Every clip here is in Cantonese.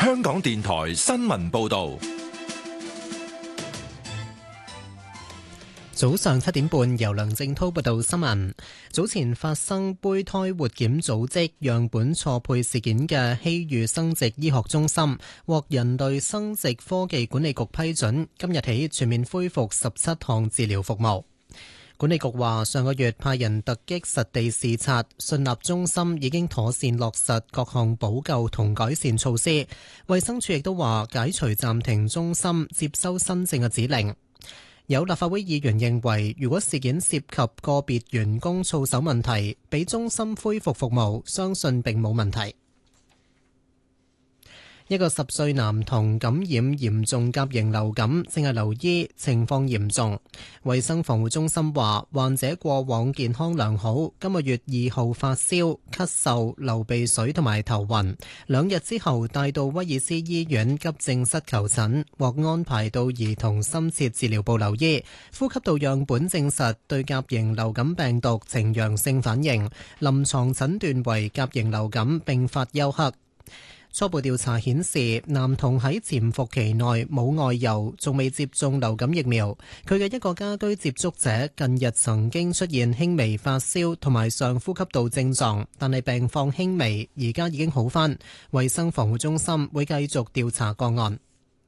香港電台新聞報道。 早上7點半，由梁正滔報道新聞。早前發生胚胎活檢組織樣本錯配事件嘅希預生殖醫學中心，獲人類生殖科技管理局批准，今日起全面恢復17項治療服務。管理局話，上個月派人突擊實地視察，信納中心已經妥善落實各項補救同改善措施。衛生署亦都話，解除暫停中心接收新症嘅指令。有立法會議員認為，如果事件涉及個別員工操守問題，俾中心恢復服務，相信並冇問題。一個10歲男童感染嚴重甲型流感，正係留醫，情況嚴重。衛生防護中心話，患者過往健康良好，今個月2號發燒、咳嗽、流鼻水同埋頭暈，2日之後帶到威爾斯醫院急症室求診，獲安排到兒童深切治療部留醫。呼吸道樣本證實對甲型流感病毒呈陽性反應，臨床診斷為甲型流感並發休克。初步調查顯示，男童喺潛伏期內冇外遊，仲未接種流感疫苗。佢嘅一個家居接觸者近日曾經出現輕微發燒同埋上呼吸道症狀，但係病況輕微，而家已經好返。衛生防護中心會繼續調查個案。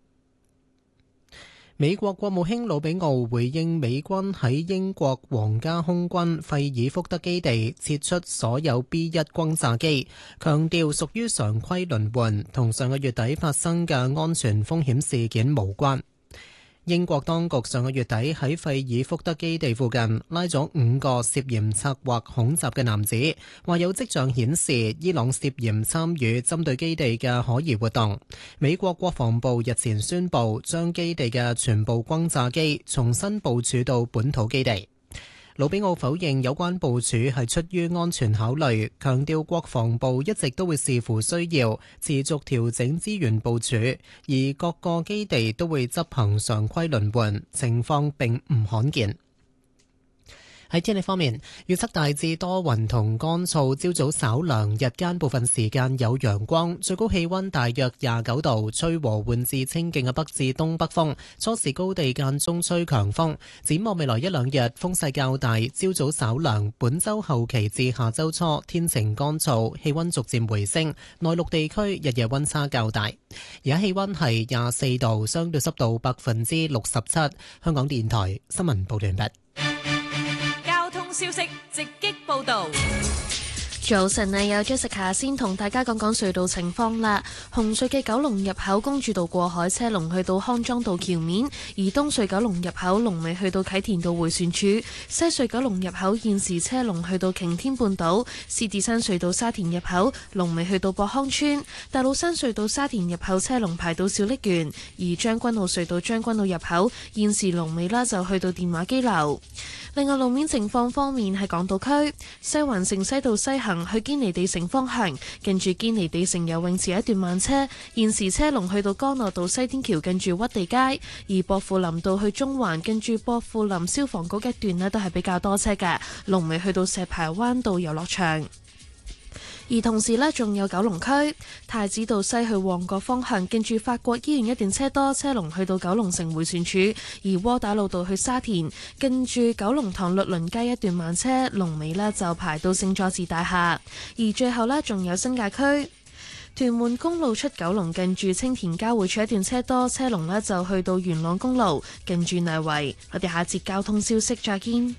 美國國務卿魯比奧回應美軍喺英國皇家空軍費爾福德基地撤出所有 B1 轟炸機，強調屬於常規輪換，同上個月底發生嘅安全風險事件無關。英國當局上個月底喺費爾福德基地附近拉咗5個涉嫌策劃恐襲嘅男子，話有跡象顯示伊朗涉嫌參與針對基地嘅可疑活動。美國國防部日前宣布將基地嘅全部轟炸機重新部署到本土基地。魯比奧否認有關部署係出於安全考慮，強調國防部一直都會視乎需要持續調整資源部署，而各個基地都會執行常規輪換，情況並唔罕見。喺天氣方面，預測大致多雲同乾燥，朝早稍涼，日間部分時間有陽光，最高氣溫大約29度，吹和緩至清勁嘅北至東北風，初時高地間中吹強風。展望未來1-2日，風勢較大，朝早稍涼，本週後期至下週初天晴乾燥，氣溫逐漸回升，內陸地區日夜溫差較大。而家氣溫係24度，相對濕度67%。香港電台新聞報道完畢。 消息直擊報道。 早晨啊，有 Jessica 先同大家講講隧道情況啦。紅隧嘅九龍入口公主道過海車龍去到康莊道橋面，而東隧九龍入口龍尾去到啟田道迴旋處。西隧九龍入口現時車龍去到擎天半島。獅子山隧道沙田入口龍尾去到博康村。大老山隧道沙田入口車龍排到小瀝源，而將軍澳隧道將軍澳入口現時龍尾啦就去到電話機樓。另外路面情況方面，喺港島區西環城西道西行去堅尼地城方向，近住堅尼地城游泳池一段慢車，現時車龍去到干諾道西天橋近住屈地街，而薄扶林道去中環近住薄扶林消防局一段呢都係比較多車嘅，龍尾去到石排灣道遊樂場。而同時呢，仲有九龍區太子道西去旺角方向，近住法國醫院一段車多，車龍去到九龍城迴旋處；而窩打老道去沙田，近住九龍塘律倫街一段慢車，龍尾呢就排到聖佐治大廈。而最後呢，仲有新界區屯門公路出九龍，近住青田交匯處一段車多，車龍呢就去到元朗公路，近住泥圍。我哋下節交通消息再見。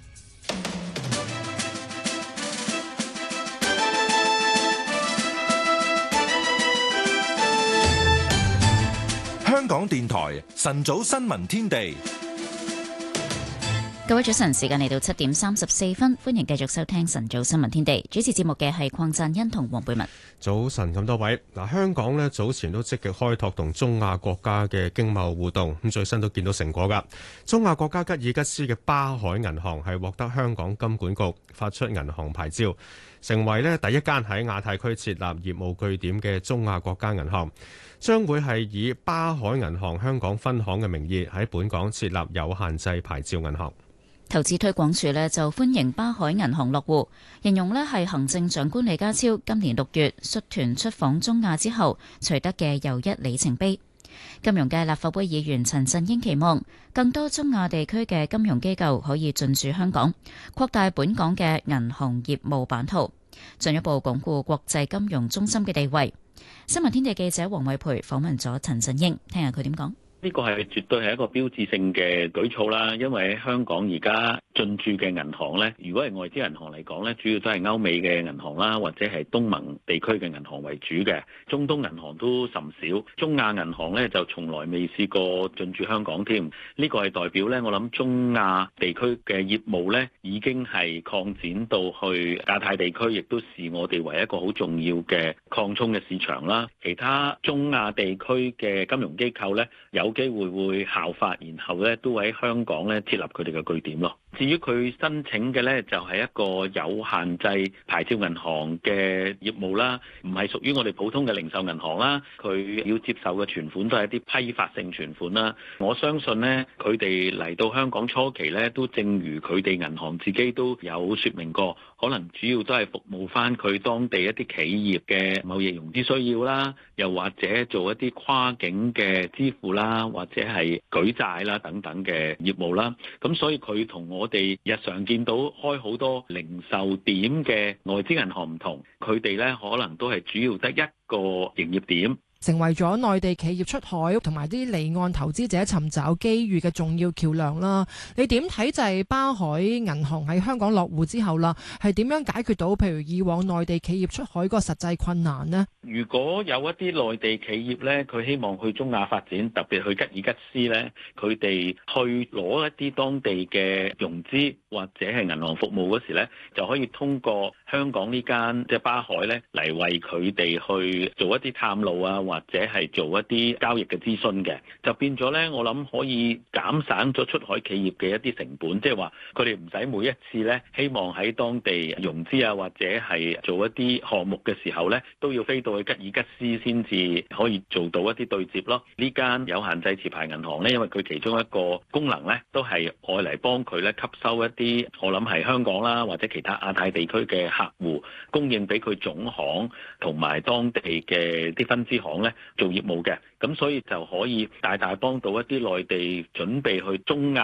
香港電台晨早新聞天地， 各位早晨，時間嚟到7點34分，歡迎繼續收聽晨早新聞天地。主持節目嘅係鄺贊恩同黃貝文。 早晨咁多位，香港呢早前都積極開拓同中亞國家嘅經貿互動，咁最新都見到成果噶。中亞國家吉爾吉斯嘅巴海銀行係獲得香港金管局發出銀行牌照，成為呢第一間喺亞太區設立業務據點嘅中亞國家銀行。將會係以巴海銀行香港分行嘅名義喺本港設立有限制牌照銀行。 投資推廣署呢就歡迎巴海銀行落戶，形容呢係行政長官李家超今年6月率團出訪中亞之後取得嘅又一里程碑。金融界立法會議員陳振英期望更多中亞地區嘅金融機構可以進駐香港，擴大本港嘅銀行業務版圖，進一步鞏固國際金融中心嘅地位。新聞天地記者黃偉培訪問咗陳振英，聽下佢點講。 呢個係絕對係一個標誌性嘅舉措啦，因為喺香港而家進駐嘅銀行呢，如果係外資銀行嚟講呢，主要都係歐美嘅銀行啦，或者係東盟地區嘅銀行為主嘅，中東銀行都甚少，中亞銀行呢就從來未試過進駐香港添。呢個係代表呢，我諗中亞地區嘅業務呢已經係擴展到去亞太地區，亦都視我哋為一個好重要嘅擴充嘅市場啦。其他中亞地區嘅金融機構呢，有機會會效法，然後咧都喺香港咧設立佢哋嘅據點咯。至於佢申請嘅咧，就係一個有限制牌照銀行嘅業務啦，唔係屬於我哋普通嘅零售銀行啦。佢要接受嘅存款都係一啲批發性存款啦。我相信呢，佢哋嚟到香港初期咧，都正如佢哋銀行自己都有説明過，可能主要都係服務翻佢當地一啲企業嘅貿易融資需要啦，又或者做一啲跨境嘅支付啦，或者係舉債啦等等嘅業務啦。咁所以佢同我哋日常見到開好多零售點嘅外資銀行唔同，佢哋咧可能都係主要得一個營業點， 成為咗內地企業出海同埋啲離岸投資者尋找機遇嘅重要橋梁啦。你點睇就係巴海銀行喺香港落戶之後啦，係點樣解決到譬如以往內地企業出海個實際困難呢？ 如果有一啲內地企業咧，佢希望去中亞發展，特別去吉爾吉斯咧，佢哋去攞一啲當地嘅融資或者係銀行服務嗰時咧，就可以通過香港呢間即係巴海咧嚟為佢哋去做一啲探路啊，或者係做一啲交易嘅諮詢嘅，就變咗咧，我諗可以減省咗出海企業嘅一啲成本，即係話佢哋唔使每一次咧，希望喺當地融資啊，或者係做一啲項目嘅時候咧，都要飛到去吉爾吉斯先至可以做到一啲對接咯。呢間有限制持牌銀行咧，因為佢其中一個功能咧，都係愛嚟幫佢咧吸收一啲我諗係香港啦，或者其他亞太地區嘅客戶，供應俾佢總行同埋當地嘅啲分支行咧做業務嘅，咁所以就可以大大幫到一啲內地準備去中亞